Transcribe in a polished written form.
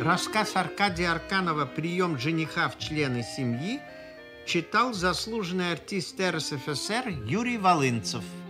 Рассказ Аркадия Арканова «Прием жениха в члены семьи» читал заслуженный артист РСФСР Юрий Волынцев.